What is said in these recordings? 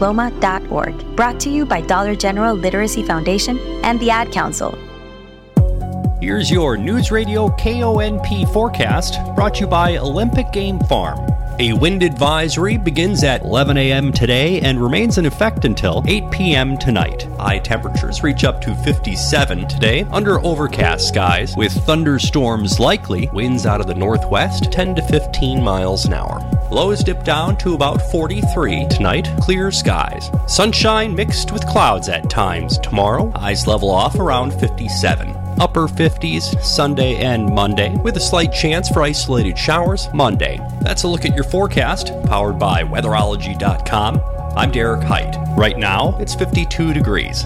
www.loma.org. Brought to you by Dollar General Literacy Foundation and the Ad Council. Here's your News Radio KONP forecast, brought to you by Olympic Game Farm. A wind advisory begins at 11 a.m. today and remains in effect until 8 p.m. tonight. High temperatures reach up to 57 today under overcast skies, with thunderstorms likely. Winds out of the northwest 10 to 15 miles an hour. Lows dip down to about 43 tonight. Clear skies. Sunshine mixed with clouds at times tomorrow. Highs level off around 57. Upper 50s Sunday and Monday, with a slight chance for isolated showers Monday. That's a look at your forecast, powered by weatherology.com. I'm Derek Height. Right now, it's 52 degrees.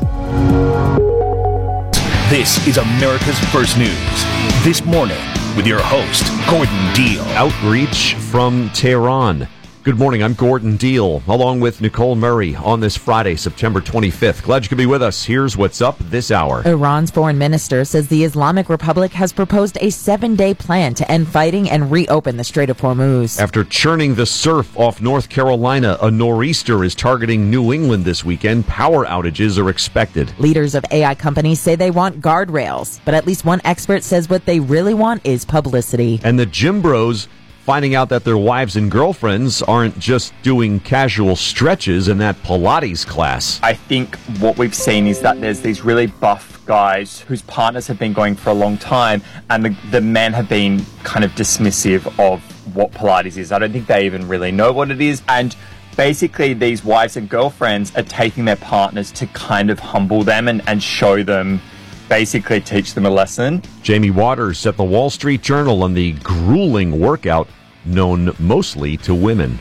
This is America's First News. This morning, with your host, Gordon Deal. Outreach from Tehran. Good morning, I'm Gordon Deal, along with Nicole Murray on this Friday, September 25th. Glad you could be with us. Here's what's up this hour. Iran's foreign minister says the Islamic Republic has proposed a 7-day plan to end fighting and reopen the Strait of Hormuz. After churning the surf off North Carolina, a nor'easter is targeting New England this weekend. Power outages are expected. Leaders of AI companies say they want guardrails, but at least one expert says what they really want is publicity. And the gym bros finding out that their wives and girlfriends aren't just doing casual stretches in that Pilates class. I think what we've seen is that there's these really buff guys whose partners have been going for a long time, and the men have been kind of dismissive of what Pilates is. I don't think they even really know what it is. And basically these wives and girlfriends are taking their partners to kind of humble them and show them, basically teach them a lesson. Jamie Waters set the Wall Street Journal on the grueling workout known mostly to women.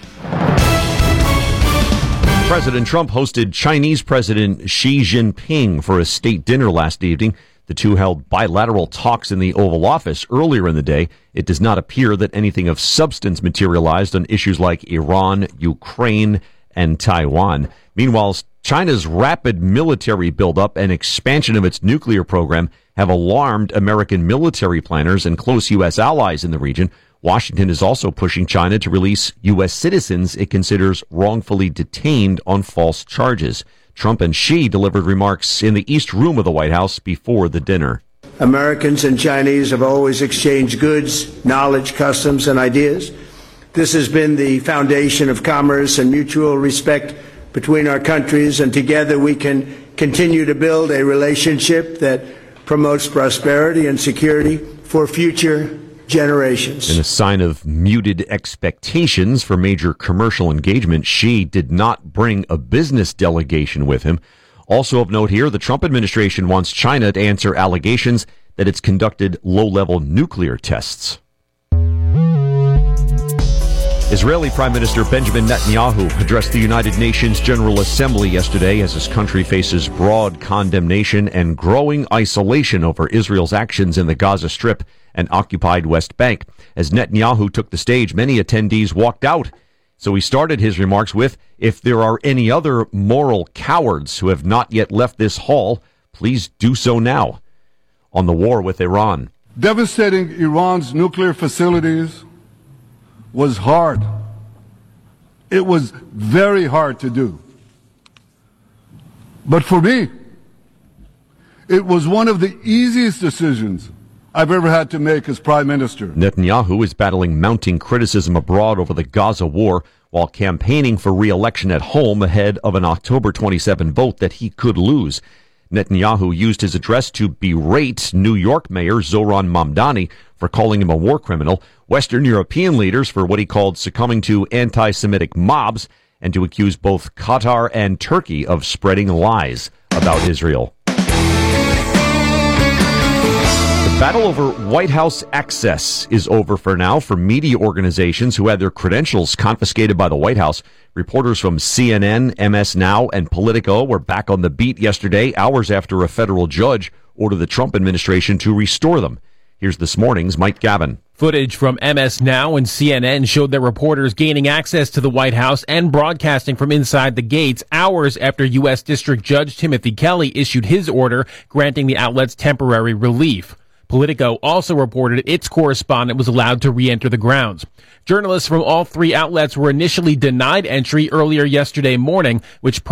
President Trump hosted Chinese President Xi Jinping for a state dinner last evening. The two held bilateral talks in the Oval Office earlier in the day. It does not appear that anything of substance materialized on issues like Iran, Ukraine, and Taiwan. Meanwhile, China's rapid military buildup and expansion of its nuclear program have alarmed American military planners and close U.S. allies in the region. Washington is also pushing China to release U.S. citizens it considers wrongfully detained on false charges. Trump and Xi delivered remarks in the East Room of the White House before the dinner. Americans and Chinese have always exchanged goods, knowledge, customs, and ideas. This has been the foundation of commerce and mutual respect between our countries, and together we can continue to build a relationship that promotes prosperity and security for future generations. In a sign of muted expectations for major commercial engagement, Xi did not bring a business delegation with him. Also of note here, the Trump administration wants China to answer allegations that it's conducted low-level nuclear tests. Israeli Prime Minister Benjamin Netanyahu addressed the United Nations General Assembly yesterday as his country faces broad condemnation and growing isolation over Israel's actions in the Gaza Strip and occupied West Bank. As Netanyahu took the stage, many attendees walked out. So he started his remarks with, "If there are any other moral cowards who have not yet left this hall, please do so now." On the war with Iran. Devastating Iran's nuclear facilities was hard. It was very hard to do. But for me, it was one of the easiest decisions I've ever had to make as Prime Minister. Netanyahu is battling mounting criticism abroad over the Gaza war while campaigning for re-election at home ahead of an October 27 vote that he could lose. Netanyahu used his address to berate New York Mayor Zohran Mamdani for calling him a war criminal, Western European leaders for what he called succumbing to anti-Semitic mobs, and to accuse both Qatar and Turkey of spreading lies about Israel. The battle over White House access is over for now for media organizations who had their credentials confiscated by the White House. Reporters from CNN, MS Now, and Politico were back on the beat yesterday, hours after a federal judge ordered the Trump administration to restore them. Here's this morning's Mike Gavin. Footage from MS Now and CNN showed that reporters gaining access to the White House and broadcasting from inside the gates hours after U.S. District Judge Timothy Kelly issued his order granting the outlets temporary relief. Politico also reported its correspondent was allowed to re-enter the grounds. Journalists from all three outlets were initially denied entry earlier yesterday morning, which